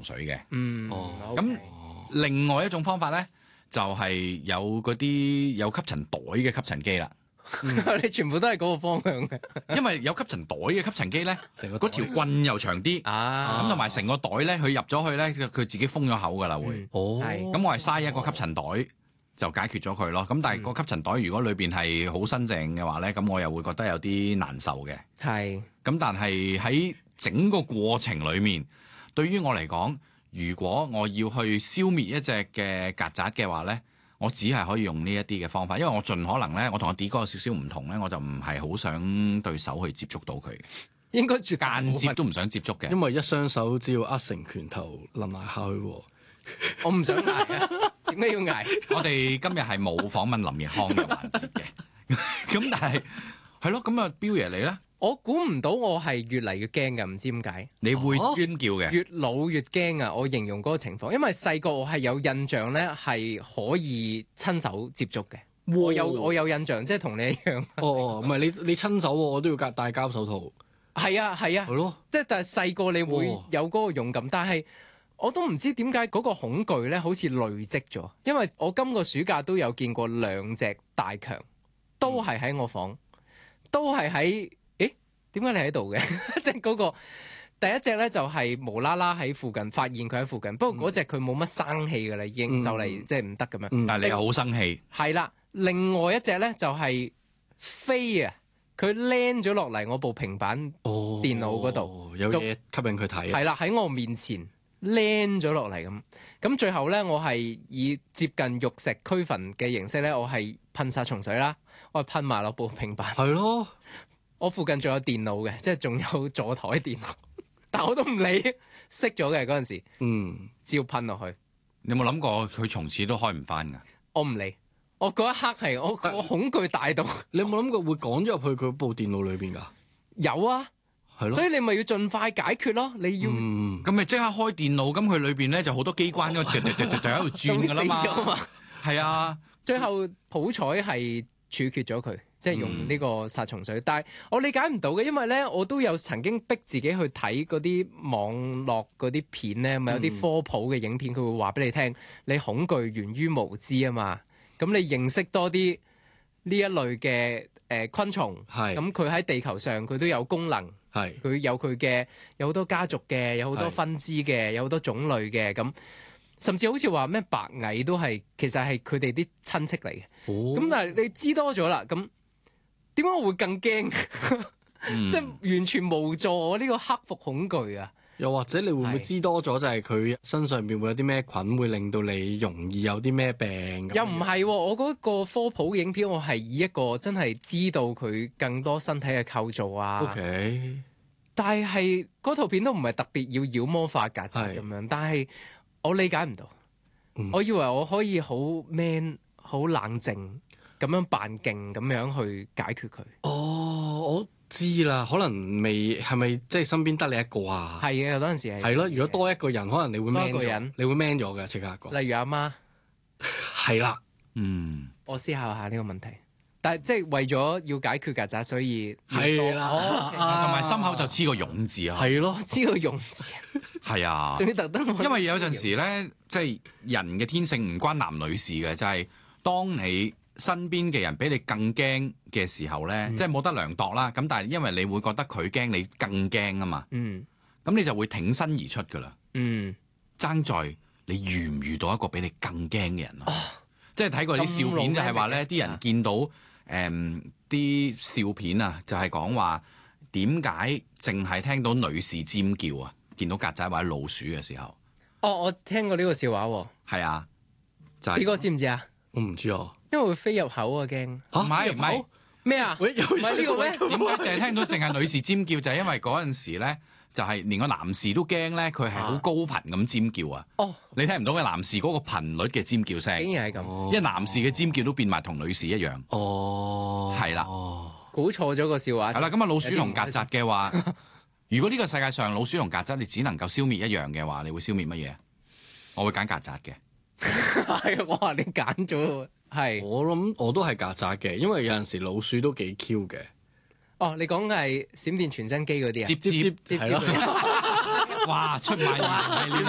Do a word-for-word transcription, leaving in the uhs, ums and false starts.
水嘅。 嗯， 哦， 咁 OK 另外一種方法咧，就係、有嗰啲有吸塵袋嘅吸塵機啦。 你全部都係嗰個方向嘅因為有吸塵袋嘅吸塵機咧， 成個袋嗰條棍又長啲， 啊， 咁同埋成個袋咧，佢入咗去咧，佢自己封咗口噶啦會。 嗯哦， 係咁我係嘥一個吸塵袋就解決咗佢咯。咁但係個吸塵袋如果裏邊係好新淨嘅話咧，咁我又會覺得有啲難受嘅。 係咁但係喺整個過程裏面，對於我嚟講，如果我要去消滅一隻嘅曱甴嘅話咧，我只係可以用呢一啲嘅方法，因為我盡可能咧，我同阿 D 哥有少少唔同咧，我就唔係好想對手去接觸到佢， 應該絕間接都唔想接觸嘅。 因為一雙手只要握成拳頭，冧埋下去喎。 我唔想捱啊，點解要捱？ 我哋今日係冇訪問林奕匡嘅環節嘅，咁但係係咯，咁啊，彪爺你咧， 我估唔到我係越嚟越驚㗎，唔知點解。 你會尖叫嘅， 越老越驚啊！我形容嗰個情況，因為細個我係有印象咧，係可以親手接觸嘅。我有我有印象，即係同你一樣。 哦哦，唔係你你親手喎，我都要戴戴膠手套。 係啊係啊係，咯， 即係但係細個你會哦有嗰個勇敢，但係我都唔知點解嗰個恐懼咧，好似累積咗。因為我今個暑假都有見過兩隻大強，都係喺我房，都係喺。誒點解你喺度嘅？即係嗰個。第一隻咧就係無啦啦喺附近發現佢喺附近，不過嗰隻佢冇乜生氣㗎啦，已經就嚟即係唔得咁樣。 嗯但係你又好生氣， 係啦，另外一隻咧就係飛啊，佢 land 咗落嚟我部平板， 哦， 電腦嗰度有嘢吸引佢睇。 係啦喺我面前 land 咗落嚟咁。咁最後咧，我係以接近玉石俱焚嘅形式咧，我係噴殺蟲水啦，我係噴埋落部平板。 係咯， 我附近仲有電腦嘅，即係仲有座台電腦。但我都唔理，熄咗嘅嗰陣時， 嗯， 照噴落去。 你有冇諗過佢從此都開唔翻㗎？ 我唔理，我嗰一刻係我我恐懼大到你有冇諗過會趕咗入去佢部電腦裏邊㗎？ 有啊， 係咯， 所以你咪要盡快解決咯。你要嗯， 咁咪即刻開電腦，咁佢裏邊咧就好多機關，咁滴滴滴滴喺度轉㗎啦咁死咗嘛。 嘛。 係啊， 最後好彩係處決咗佢，即係用呢個殺蟲水。但係我理解唔到嘅，因為咧我都有曾經逼自己去睇嗰啲網絡嗰啲片咧，咪有啲科普嘅影片，佢會話俾你聽，你恐懼源於無知啊嘛。咁你認識多啲呢一類嘅誒、呃、昆蟲， 係咁佢喺地球上佢都有功能， 係佢有佢嘅有好多家族嘅，有好多係分支嘅，有好多種類嘅咁。甚至好似話咩白蟻都係，其實係佢哋啲親戚嚟嘅。 哦， 咁但係你知多咗啦，咁點解我會更驚？ 嗯即係完全無助我呢個克服恐懼啊！ 又或者你會唔會係知多咗，就係佢身上邊會有啲咩菌會令到你容易有啲咩病咁樣？ 又唔係喎，我嗰個科普影片，我係以一個真係知道佢更多身體嘅構造啊。 OK， 但係係嗰套片都唔係特別要妖魔化曱甴係咁樣，但係我理解唔到。 嗯我以為我可以好 man、好冷靜咁樣扮勁咁樣去解決佢。 哦，我知啦，可能未係咪即係身邊得你一個啊？ 係嘅，有嗰陣時係。 係咯，如果多一個人，可能你會多 man 咗一個人你會 man 咗嘅，即刻講。 例如阿媽， 係啦， 嗯， 我思考下呢個問題。但係即係為咗要解決曱甴，所以要多係啦哦，OK 啊同埋心口就黐個勇字啊。 係咯， 知道用字， 係啊仲，要特登。 因為有陣時咧，即係人嘅天性唔關男女事嘅，就係當你身邊嘅人比你更驚嘅時候咧，即係冇得量度啦。咁但係因為你會覺得佢驚，你更驚啊嘛， 嗯咁你就會挺身而出噶啦。 嗯， 爭在你遇唔遇到一個比你更驚嘅人咯。即係睇過啲笑片就係話咧， 咁 romantic 啲人見到誒啲笑片啊，就係講話點解淨係聽到女士尖叫啊，見到曱甴或者老鼠嘅時候， 哦，我聽過呢個笑話喎， 係啊，就係呢個知唔知啊？ 我唔知啊。 因為會飛入口啊，驚嚇唔係入口唔係咩啊？ 喂，有唔係呢個咩？ 點解淨係聽到淨係女士尖叫？就係因為嗰陣時咧，就係連個男士都驚咧，佢係好高頻咁尖叫啊！ 哦， 你聽唔到嘅男士嗰個頻率嘅尖叫聲，因竟然係咁， 為男士嘅尖叫都變埋同女士一樣。 哦， 係啦哦， 估錯咗個笑話。 係啦，咁啊老鼠同曱甴嘅話，如果呢個世界上老鼠同曱甴你只能夠消滅一樣嘅話，你會消滅乜嘢？我會揀曱甴嘅。 係啊，我話你揀咗喎，係。 我諗我都係曱甴嘅，因為有陣時老鼠都幾 Q 嘅。 哦，你講嘅係閃電傳真機嗰啲啊？ 接接接係咯接。 哇出賣人